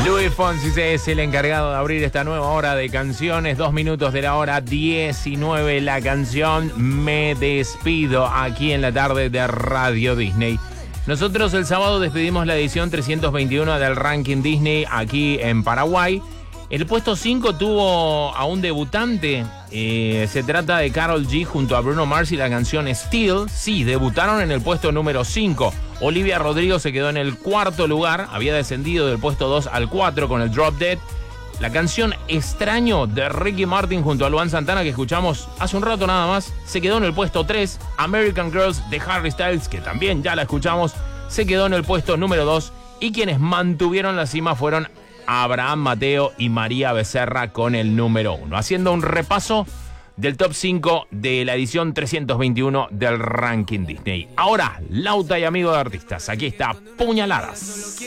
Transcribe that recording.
Luis Fonsi es el encargado de abrir esta nueva hora de canciones. 2 minutos de la hora 19. La canción Me Despido aquí en la tarde de Radio Disney. Nosotros el sábado despedimos la edición 321 del ranking Disney aquí en Paraguay. El puesto 5 tuvo a un debutante. Se trata de Karol G junto a Bruno Mars y la canción Still. Sí, debutaron en el puesto número 5. Olivia Rodrigo se quedó en el cuarto lugar. Había descendido del puesto 2 al 4 con el Drop Dead. La canción Extraño de Ricky Martin junto a Luan Santana, que escuchamos hace un rato nada más, se quedó en el puesto 3. American Girls de Harry Styles, que también ya la escuchamos, se quedó en el puesto número 2. Y quienes mantuvieron la cima fueron Abraham Mateo y María Becerra con el número 1. Haciendo un repaso del top 5 de la edición 321 del ranking Disney. Ahora, Lauta y Amigo de Artistas. Aquí está Puñaladas.